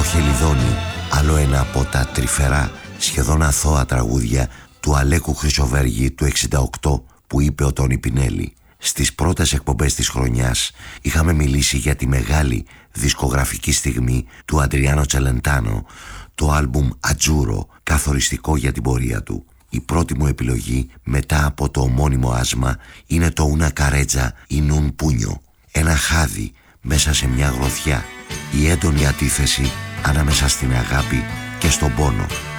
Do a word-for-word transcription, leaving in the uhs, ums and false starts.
Χελιδόνι, άλλο ένα από τα τρυφερά, σχεδόν αθώα τραγούδια του Αλέκου Χρυσοβέργη του εξήντα οκτώ που είπε ο Τόνι Πινέλη. Στις πρώτες εκπομπές της χρονιάς είχαμε μιλήσει για τη μεγάλη δισκογραφική στιγμή του Αντριάνο Τσελεντάνο, το άλμπουμ Ατζούρο, καθοριστικό για την πορεία του. Η πρώτη μου επιλογή μετά από το ομώνυμο άσμα είναι το Ούνα Καρέτζα ή Νουν Πούνιο. Ένα χάδι μέσα σε μια γροθιά, η έντονη αντίθεση ανάμεσα στην αγάπη και στον πόνο.